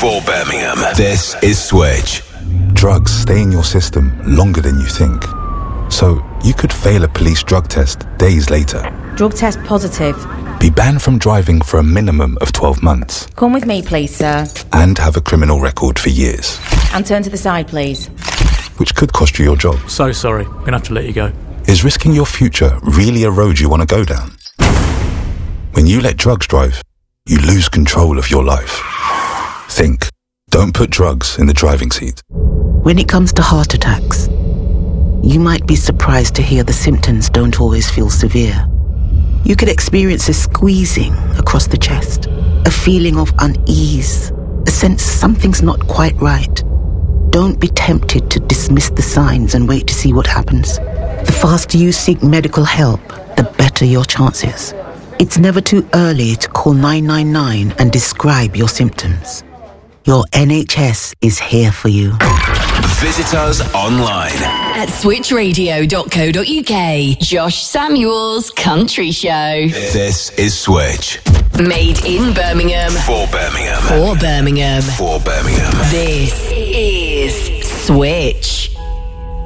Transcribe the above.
For Birmingham, this is Switch. Drugs stay in your system longer than you think. So you could fail a police drug test days later. Drug test positive. Be banned from driving for a minimum of 12 months. Come with me, please, sir. And have a criminal record for years. And turn to the side, please. Which could cost you your job. So sorry, I'm going to have to let you go. Is risking your future really a road you want to go down? When you let drugs drive, you lose control of your life. Think. Don't put drugs in the driving seat. When it comes to heart attacks, you might be surprised to hear the symptoms don't always feel severe. You could experience a squeezing across the chest, a feeling of unease, a sense something's not quite right. Don't be tempted to dismiss the signs and wait to see what happens. The faster you seek medical help, the better your chances. It's never too early to call 999 and describe your symptoms. Your NHS is here for you. Visit us online at switchradio.co.uk. Josh Samuel's Country Show. This is Switch. Made in Birmingham. For Birmingham. For Birmingham. For Birmingham. This is Switch.